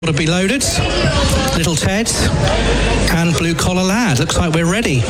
To be loaded, Little Ted and Blue Collar Lad. Looks like we're ready.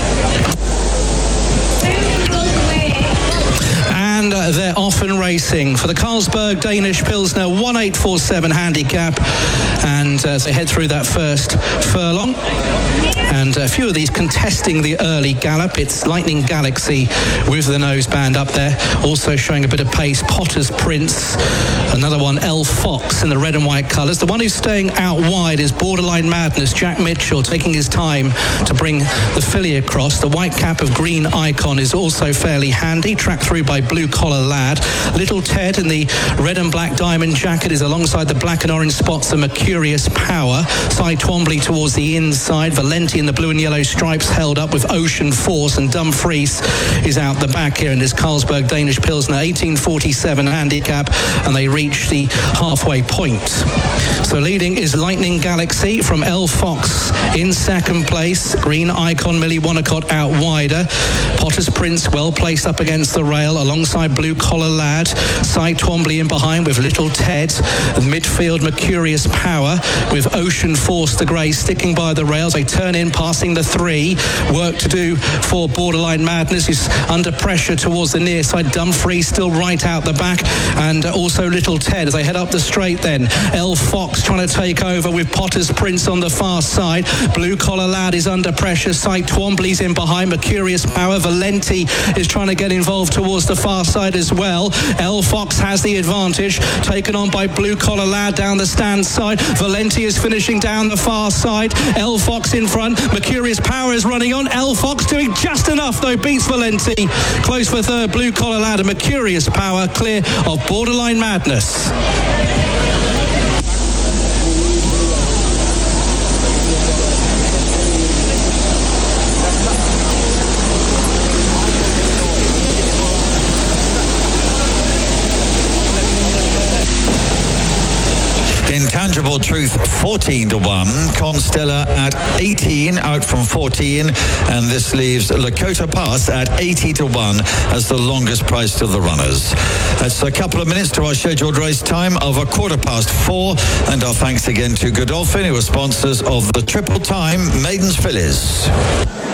And they're off and racing for the Carlsberg Danish Pilsner 1847 handicap, and as they head through that first furlong, and a few of these contesting the early gallop. It's Lightning Galaxy with the noseband up there, also showing a bit of pace. Potter's Prince, another one, L Fox in the red and white colours. The one who's staying out wide is Borderline Madness, Jack Mitchell, taking his time to bring the filly across. The white cap of Green Icon is also fairly handy, tracked through by Blue Collar Lad. Little Ted in the red and black diamond jacket is alongside the black and orange spots of Mercurius Power. Cy Twombly towards the inside. Valenti in the blue and yellow stripes held up with Ocean Force, and Dumfries is out the back here in this Carlsberg Danish Pilsner 1847 handicap, and they reach the halfway point. So leading is Lightning Galaxy from L Fox in second place. Green Icon, Millie Wonnacott out wider. Potter's Prince well placed up against the rail alongside Blue Collar Lad. Cy Twombly in behind with Little Ted. Midfield Mercurius Power with Ocean Force the grey sticking by the rails. They turn in, passing the three. Work to do for Borderline Madness, who's under pressure towards the near side. Dumfries still right out the back, and also Little Ted as they head up the straight then. L Fox trying to take over with Potter's Prince on the far side. Blue Collar Lad is under pressure. Cy Twombly's in behind. Mercurius Power. Valenti is trying to get involved towards the far side as well. L Fox has the advantage, taken on by Blue Collar Lad down the stand side. Valenti is finishing down the far side. L Fox in front. Mercurius Power is running on. L Fox doing just enough though, beats Valenti. Close for third, Blue Collar Lad, and Mercurius Power clear of Borderline Madness. Intangible Truth 14-1, Constella at 18 out from 14, and this leaves Lakota Pass at 80-1 as the longest price to the runners. That's a couple of minutes to our scheduled race time of 4:15, and our thanks again to Godolphin, who are sponsors of the Triple Time Maidens Fillies.